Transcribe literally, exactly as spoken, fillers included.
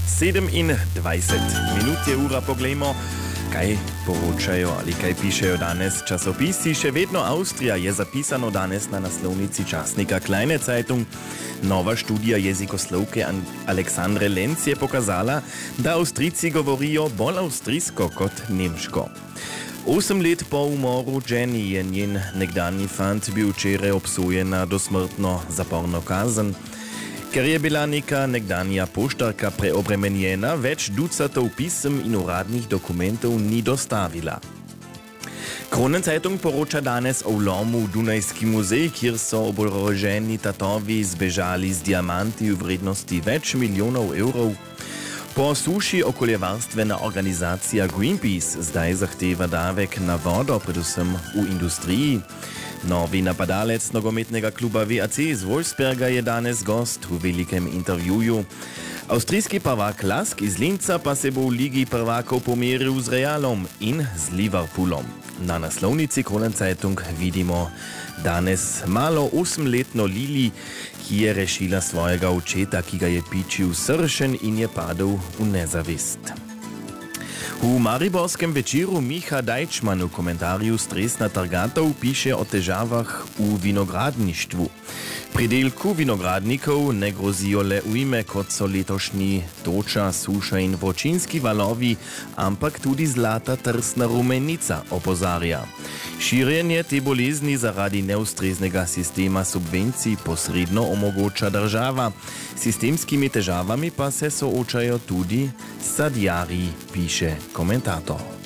sedemindvajset minut je ura, poglejmo, kaj poročajo ali kaj pišejo danes časopisi. Še vedno Avstrija je zapisano danes na naslovnici časnika Kleine Zeitung. Nova študija jezikoslovke Aleksandre Lenz je pokazala, da Avstrijci govorijo bolj avstrijsko kot nemško. Osem let po umoru Jenny je njen nekdanji fant bil včeraj obsojen na dosmrtno zaporno kazen. Ker je bila neka nekdanja poštarka preobremenjena, več ducatov pisem in uradnih dokumentov ni dostavila. Kronenzeitung poroča danes o vlomu v Dunajski muzej, kjer so oboroženi tatovi zbežali z diamanti v vrednosti več milijonov evrov. Po suši okoljevarstvena organizacija Greenpeace zdaj zahteva davek na vodo, predvsem v industriji. Novi napadalec nogometnega kluba V A C iz Wolfsberga je danes gost v velikem intervjuju. Avstrijski prvak Lask iz Linca pa se bo v Ligi prvakov pomeril z Realom in z Liverpoolom. Na naslovnici Kronenzeitung vidimo danes malo osemletno Lili, ki je rešila svojega očeta, ki ga je pičil sršen in je padel v nezavest. V mariborskem Večeru Miha Dajčman v komentarju Stresna trgatev piše o težavah v vinogradništvu. Pridelku vinogradnikov ne grozijo le ujme, kot so letošnji toča, suša in vročinski valovi, ampak tudi zlata trsna rumenica, opozarja. Širjenje te bolezni zaradi neustreznega sistema subvencij posredno omogoča država. S sistemskimi težavami pa se soočajo tudi sadjarji, piše komentator.